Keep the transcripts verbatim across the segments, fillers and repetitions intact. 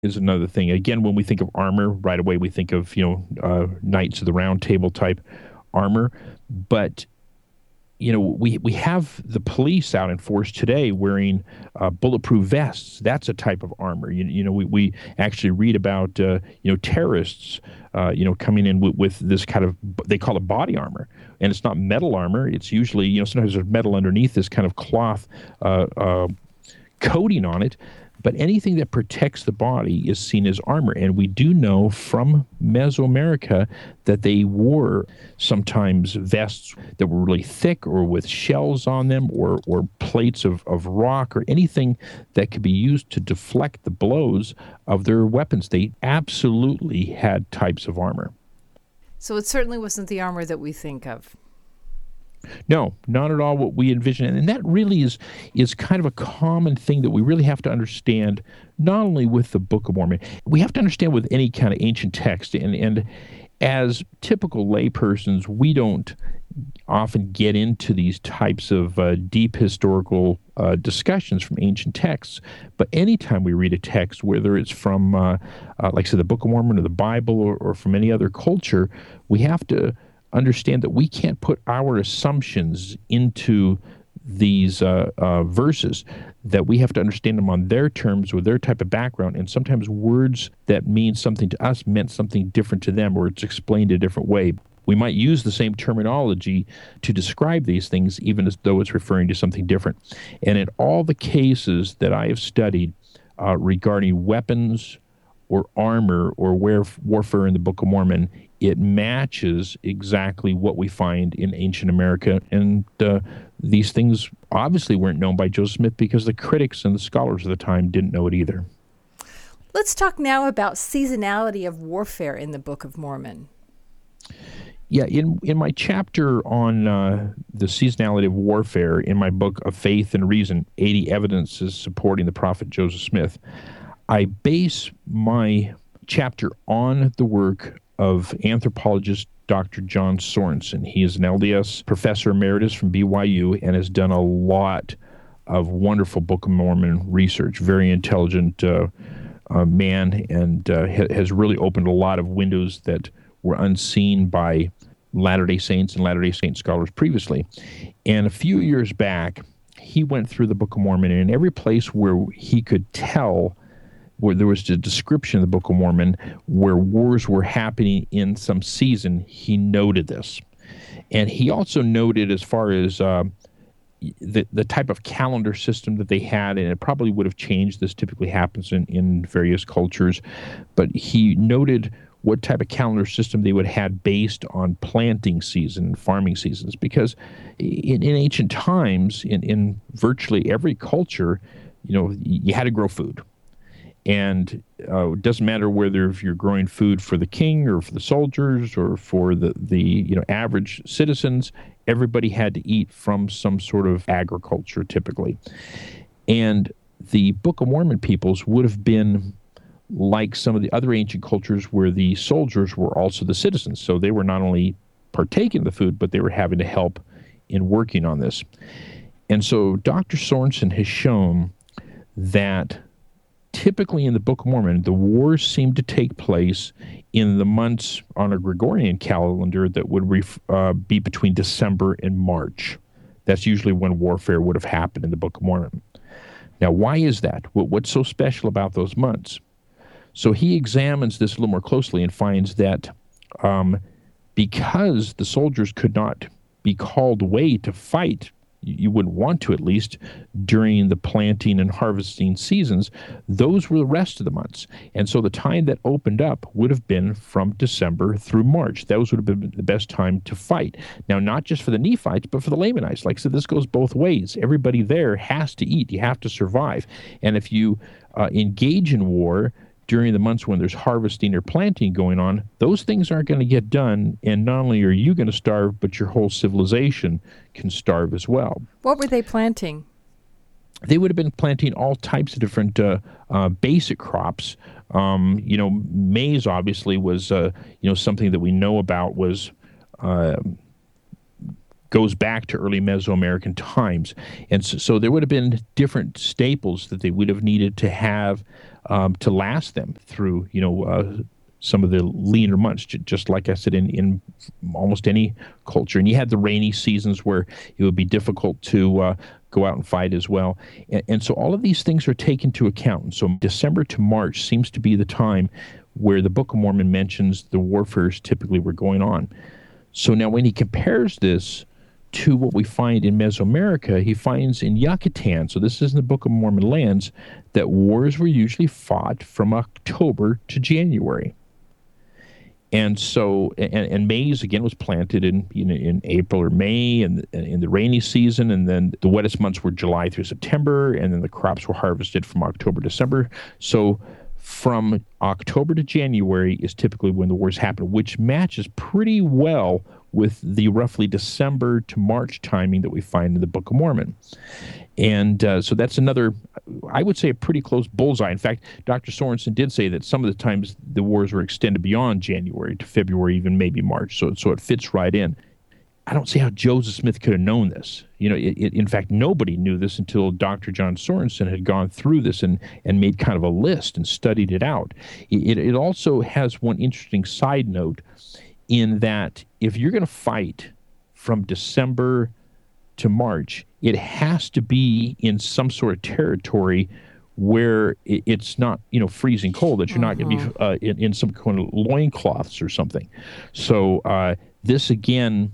is another thing. Again, when we think of armor, right away we think of, you know, uh, Knights of the Round Table type armor. But, you know, we, we have the police out in force today wearing uh, bulletproof vests. That's a type of armor. You, you know, we, we actually read about, uh, you know, terrorists, uh, you know, coming in with, with this kind of, they call it body armor. And it's not metal armor. It's usually, you know, sometimes there's metal underneath this kind of cloth uh, uh, coating on it. But anything that protects the body is seen as armor. And we do know from Mesoamerica that they wore sometimes vests that were really thick or with shells on them or, or plates of, of rock or anything that could be used to deflect the blows of their weapons. They absolutely had types of armor. So it certainly wasn't the armor that we think of. No, not at all what we envision. And that really is is kind of a common thing that we really have to understand, not only with the Book of Mormon. We have to understand with any kind of ancient text. And, and as typical laypersons, we don't often get into these types of uh, deep historical uh, discussions from ancient texts. But anytime we read a text, whether it's from, uh, uh, like I said, the Book of Mormon or the Bible or, or from any other culture, we have to understand that we can't put our assumptions into these uh, uh, verses, that we have to understand them on their terms with their type of background. And sometimes words that mean something to us meant something different to them, or it's explained a different way. We might use the same terminology to describe these things, even as though it's referring to something different. And in all the cases that I have studied uh, regarding weapons or armor or warfare in the Book of Mormon, it matches exactly what we find in ancient America. And uh, these things obviously weren't known by Joseph Smith because the critics and the scholars of the time didn't know it either. Let's talk now about seasonality of warfare in the Book of Mormon. Yeah, in, in my chapter on uh, the seasonality of warfare in my book of Faith and Reason, eighty Evidences Supporting the Prophet Joseph Smith, I base my chapter on the work of anthropologist Doctor John Sorensen. He is an L D S professor emeritus from B Y U and has done a lot of wonderful Book of Mormon research. Very intelligent uh, uh, man, and uh, ha- has really opened a lot of windows that were unseen by Latter-day Saints and Latter-day Saint scholars previously. And a few years back, he went through the Book of Mormon, and in every place where he could tell where there was a description in the Book of Mormon where wars were happening in some season, he noted this. And he also noted as far as uh, the, the type of calendar system that they had, and it probably would have changed. This typically happens in, in various cultures. But he noted what type of calendar system they would have had based on planting season and farming seasons. Because in, in ancient times, in, in virtually every culture, you know, you had to grow food. And uh, it doesn't matter whether if you're growing food for the king or for the soldiers or for the, the you know average citizens, everybody had to eat from some sort of agriculture typically. And the Book of Mormon peoples would have been like some of the other ancient cultures where the soldiers were also the citizens. So they were not only partaking of the food, but they were having to help in working on this. And so Doctor Sorensen has shown that typically in the Book of Mormon, the wars seem to take place in the months on a Gregorian calendar that would ref, uh, be between December and March. That's usually when warfare would have happened in the Book of Mormon. Now, why is that? What, what's so special about those months? So he examines this a little more closely and finds that um, because the soldiers could not be called away to fight, you wouldn't want to at least, during the planting and harvesting seasons, those were the rest of the months. And so the time that opened up would have been from December through March. Those would have been the best time to fight. Now, not just for the Nephites, but for the Lamanites. Like I said, this goes both ways. Everybody there has to eat. You have to survive. And if you uh, engage in war during the months when there's harvesting or planting going on, those things aren't going to get done. And not only are you going to starve, but your whole civilization can starve as well. What were they planting? They would have been planting all types of different uh, uh, basic crops. Um, you know, maize obviously was, uh, you know, something that we know about was uh, goes back to early Mesoamerican times. And so, so there would have been different staples that they would have needed to have um, to last them through, you know, uh, some of the leaner months, just like I said, in, in almost any culture. And you had the rainy seasons where it would be difficult to uh, go out and fight as well. And, and so all of these things are taken into account. And so December to March seems to be the time where the Book of Mormon mentions the warfares typically were going on. So now when he compares this to what we find in Mesoamerica, he finds in Yucatan, so this is in the Book of Mormon lands, that wars were usually fought from October to January. And so, and, and maize again was planted in you know, in April or May, and in the rainy season, and then the wettest months were July through September, and then the crops were harvested from October to December. So, from October to January is typically when the wars happen, which matches pretty well with the roughly December to March timing that we find in the Book of Mormon. And uh, so that's another, I would say, a pretty close bullseye. In fact, Doctor Sorensen did say that some of the times the wars were extended beyond January to February, even maybe March. So, so it fits right in. I don't see how Joseph Smith could have known this. You know, it, it, in fact, nobody knew this until Doctor John Sorensen had gone through this and, and made kind of a list and studied it out. It, it also has one interesting side note in that if you're going to fight from December to March, it has to be in some sort of territory where it, it's not, you know, freezing cold, that you're not going to be uh, in, in some kind of loincloths or something. So uh, this, again,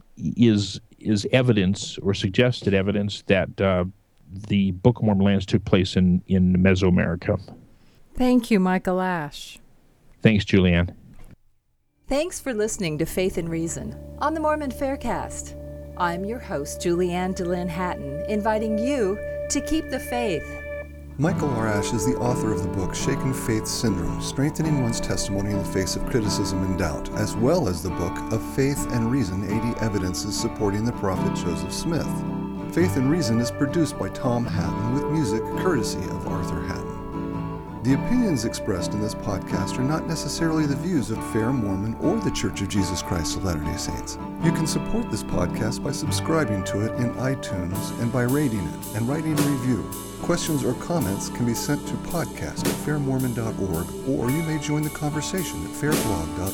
is is evidence or suggested evidence that uh, the Book of Mormon lands took place in, in Mesoamerica. Thank you, Michael Ash. Thanks, Julianne. Thanks for listening to Faith and Reason on the Mormon Faircast. I'm your host, Julianne DeLynn Hatton, inviting you to keep the faith. Michael R. Ash is the author of the book Shaken Faith Syndrome, Strengthening One's Testimony in the Face of Criticism and Doubt, as well as the book Of Faith and Reason, eighty Evidences Supporting the Prophet Joseph Smith. Faith and Reason is produced by Tom Hatton with music courtesy of Arthur Hatton. The opinions expressed in this podcast are not necessarily the views of Fair Mormon or the Church of Jesus Christ of Latter-day Saints. You can support this podcast by subscribing to it in iTunes and by rating it and writing a review. Questions or comments can be sent to podcast at fair mormon dot org, or you may join the conversation at fair blog dot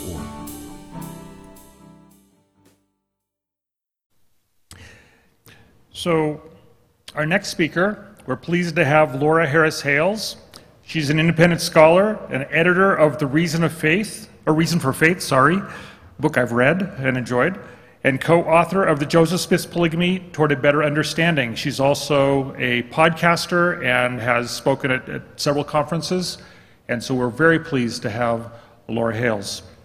org. So, our next speaker, we're pleased to have Laura Harris Hales. She's an independent scholar and editor of The Reason of Faith, or Reason for Faith, sorry, book I've read and enjoyed, and co-author of The Joseph Smith Polygamy Toward a Better Understanding. She's also a podcaster and has spoken at, at several conferences, and so we're very pleased to have Laura Hales.